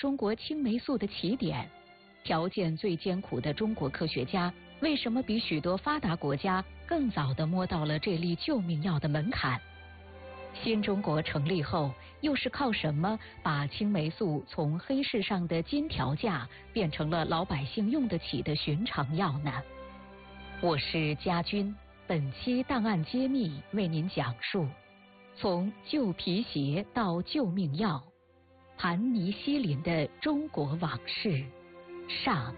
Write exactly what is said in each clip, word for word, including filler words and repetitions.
中国青霉素的起点？条件最艰苦的中国科学家为什么比许多发达国家更早地摸到了这粒救命药的门槛？新中国成立后，又是靠什么把青霉素从黑市上的金条价变成了老百姓用得起的寻常药呢？我是佳君，本期档案揭秘为您讲述从旧皮鞋到救命药，盘尼西林的中国往事上。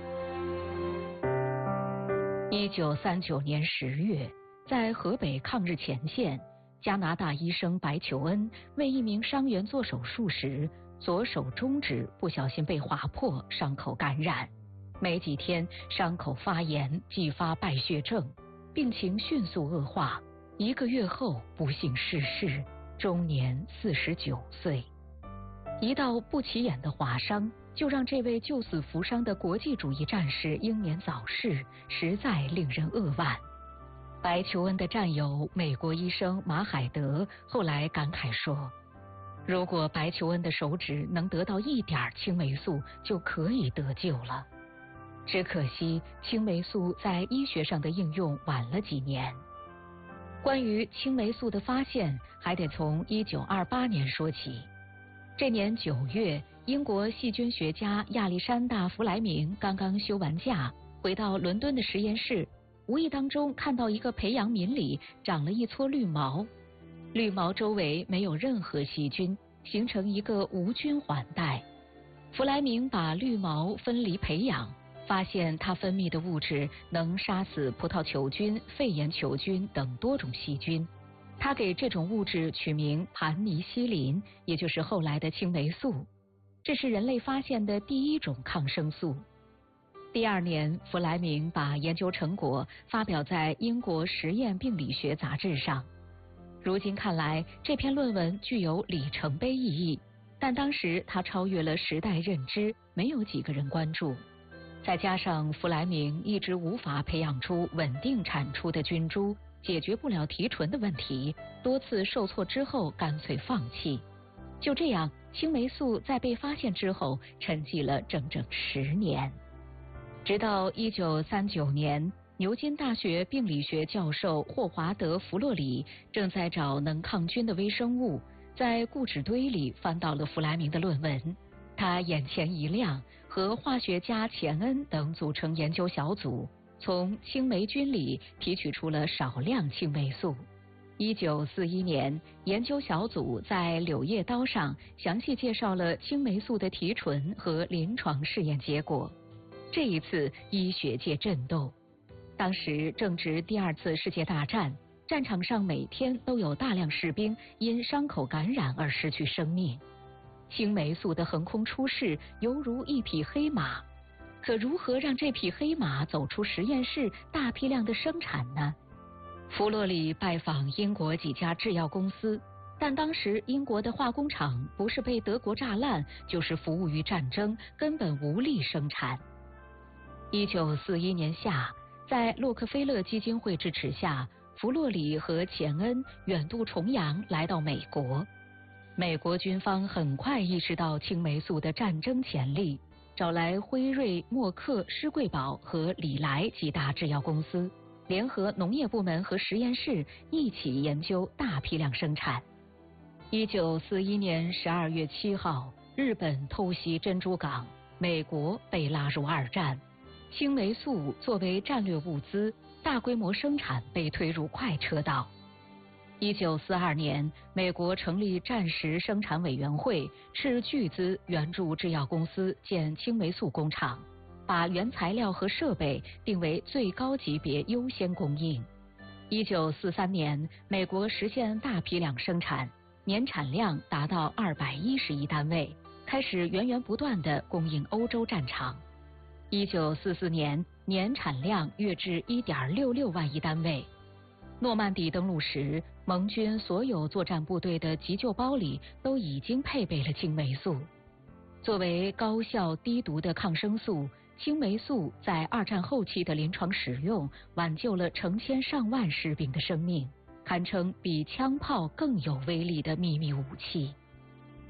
一九三九年十月，在河北抗日前线，加拿大医生白求恩为一名伤员做手术时，左手中指不小心被划破，伤口感染。没几天，伤口发炎，继发败血症，病情迅速恶化。一个月后，不幸逝世，终年四十九岁。一道不起眼的划伤，就让这位救死扶伤的国际主义战士英年早逝，实在令人扼腕。白求恩的战友美国医生马海德后来感慨说，如果白求恩的手指能得到一点青霉素，就可以得救了。只可惜青霉素在医学上的应用晚了几年。关于青霉素的发现，还得从一九二八年说起。这年九月，英国细菌学家亚历山大·弗莱明刚刚休完假，回到伦敦的实验室，无意当中看到一个培养皿里长了一撮绿毛，绿毛周围没有任何细菌，形成一个无菌环带。弗莱明把绿毛分离培养，发现它分泌的物质能杀死葡萄球菌、肺炎球菌等多种细菌。他给这种物质取名盘尼西林，也就是后来的青霉素。这是人类发现的第一种抗生素。第二年，弗莱明把研究成果发表在英国实验病理学杂志上。如今看来，这篇论文具有里程碑意义，但当时它超越了时代认知，没有几个人关注。再加上弗莱明一直无法培养出稳定产出的菌株，解决不了提纯的问题，多次受挫之后干脆放弃。就这样，青霉素在被发现之后沉寂了整整十年。直到一九三九年，牛津大学病理学教授霍华德·弗洛里正在找能抗菌的微生物，在固纸堆里翻到了弗莱明的论文。他眼前一亮，和化学家钱恩等组成研究小组，从青霉菌里提取出了少量青霉素。一九四一年，研究小组在《柳叶刀》上详细介绍了青霉素的提纯和临床试验结果。这一次，医学界震动。当时正值第二次世界大战，战场上每天都有大量士兵因伤口感染而失去生命。青霉素的横空出世，犹如一匹黑马。可如何让这匹黑马走出实验室，大批量的生产呢？弗洛里拜访英国几家制药公司，但当时英国的化工厂不是被德国炸烂，就是服务于战争，根本无力生产。一九四一年夏，在洛克菲勒基金会支持下，弗洛里和钱恩远渡重洋来到美国。美国军方很快意识到青霉素的战争潜力，找来辉瑞、默克、施贵宝和礼来几大制药公司，联合农业部门和实验室一起研究大批量生产。一九四一年十二月七号，日本偷袭珍珠港，美国被拉入二战。青霉素作为战略物资，大规模生产被推入快车道。一九四二年，美国成立战时生产委员会，斥巨资援助制药公司建青霉素工厂，把原材料和设备定为最高级别优先供应。一九四三年，美国实现大批量生产，年产量达到二百一十亿单位，开始源源不断地供应欧洲战场。一九四四年，年产量跃至一点六六万亿单位。诺曼底登陆时，盟军所有作战部队的急救包里都已经配备了青霉素。作为高效低毒的抗生素，青霉素在二战后期的临床使用，挽救了成千上万士兵的生命，堪称比枪炮更有威力的秘密武器。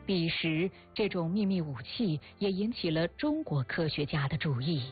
彼时，这种秘密武器也引起了中国科学家的注意。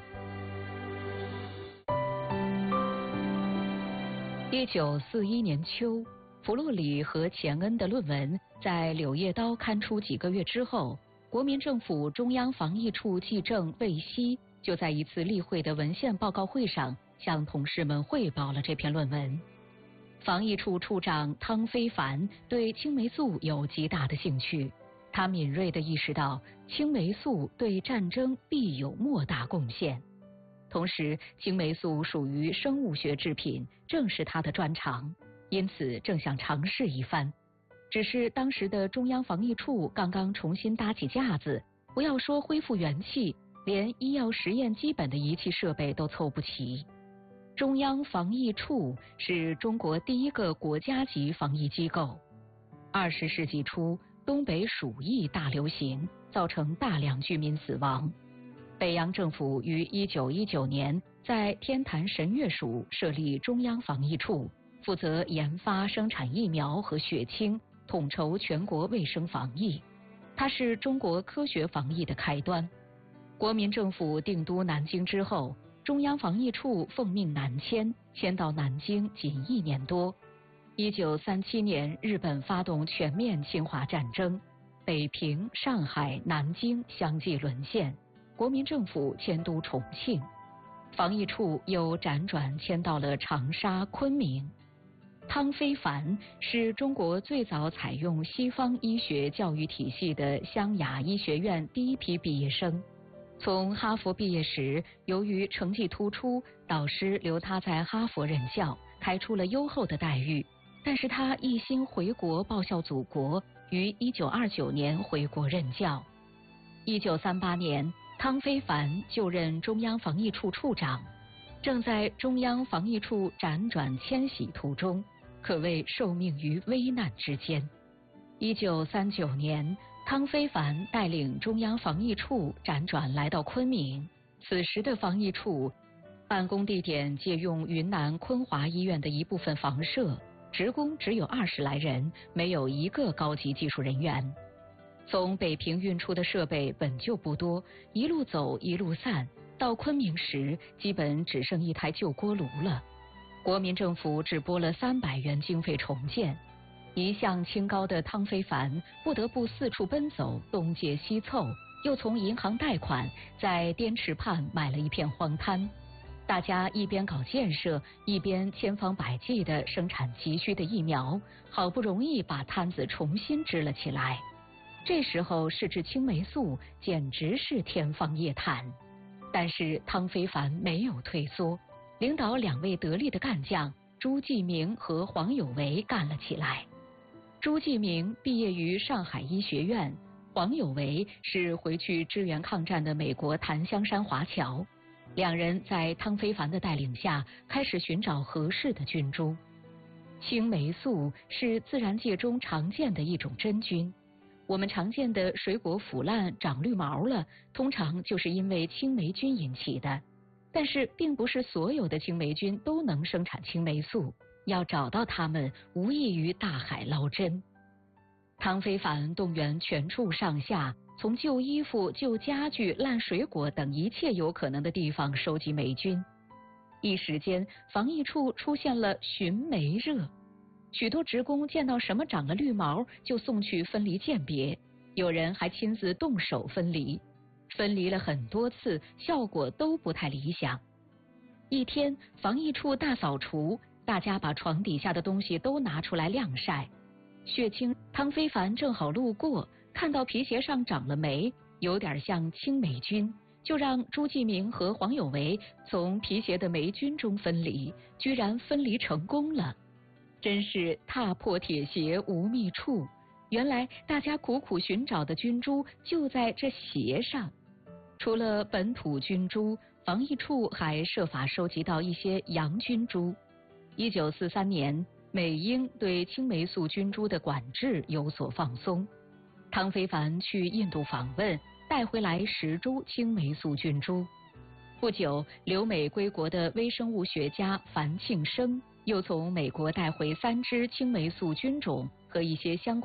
一九四一年秋，弗洛里和钱恩的论文在《柳叶刀》刊出几个月之后，国民政府中央防疫处技正魏希就在一次例会的文献报告会上向同事们汇报了这篇论文。防疫处处长汤非凡对青霉素有极大的兴趣，他敏锐地意识到青霉素对战争必有莫大贡献。同时，青霉素属于生物学制品，正是他的专长，因此正想尝试一番。只是当时的中央防疫处刚刚重新搭起架子，不要说恢复元气，连医药实验基本的仪器设备都凑不齐。中央防疫处是中国第一个国家级防疫机构。二十世纪初，东北鼠疫大流行，造成大量居民死亡。北洋政府于一九一九年在天坛神乐署设立中央防疫处，负责研发、生产疫苗和血清，统筹全国卫生防疫。它是中国科学防疫的开端。国民政府定都南京之后，中央防疫处奉命南迁，迁到南京仅一年多。一九三七年，日本发动全面侵华战争，北平、上海、南京相继沦陷。国民政府迁都重庆，防疫处又辗转迁到了长沙、昆明。汤非凡是中国最早采用西方医学教育体系的湘雅医学院第一批毕业生。从哈佛毕业时，由于成绩突出，导师留他在哈佛任教，开出了优厚的待遇。但是他一心回国报效祖国，于一九二九年回国任教。一九三八年，汤非凡就任中央防疫处处长，正在中央防疫处辗转迁徙途中，可谓受命于危难之间。一九三九年，汤非凡带领中央防疫处辗转来到昆明，此时的防疫处办公地点借用云南昆华医院的一部分房舍，职工只有二十来人，没有一个高级技术人员。从北平运出的设备本就不多，一路走一路散，到昆明时基本只剩一台旧锅炉了。国民政府只拨了三百元经费重建，一向清高的汤非凡不得不四处奔走，东借西凑，又从银行贷款，在滇池畔买了一片荒滩。大家一边搞建设，一边千方百计地生产急需的疫苗，好不容易把摊子重新支了起来。这时候试制青霉素简直是天方夜谭，但是汤非凡没有退缩，领导两位得力的干将朱继明和黄有为干了起来。朱继明毕业于上海医学院，黄有为是回去支援抗战的美国檀香山华侨。两人在汤非凡的带领下，开始寻找合适的菌株。青霉素是自然界中常见的一种真菌。我们常见的水果腐烂长绿毛了，通常就是因为青霉菌引起的。但是并不是所有的青霉菌都能生产青霉素，要找到它们无异于大海捞针。汤非凡动员全处上下，从旧衣服、旧家具、烂水果等一切有可能的地方收集霉菌。一时间，防疫处出现了寻霉热。许多职工见到什么长了绿毛，就送去分离鉴别，有人还亲自动手分离。分离了很多次，效果都不太理想。一天，防疫处大扫除，大家把床底下的东西都拿出来晾晒。血清汤非凡正好路过，看到皮鞋上长了霉，有点像青霉菌，就让朱继明和黄有为从皮鞋的霉菌中分离，居然分离成功了。真是踏破铁鞋无觅处，原来大家苦苦寻找的菌株就在这鞋上。除了本土菌株，防疫处还设法收集到一些洋菌株。一九四三年，美英对青霉素菌株的管制有所放松。汤非凡去印度访问，带回来十株青霉素菌株。不久，留美归国的微生物学家樊庆生又从美国带回三支青霉素菌种和一些相关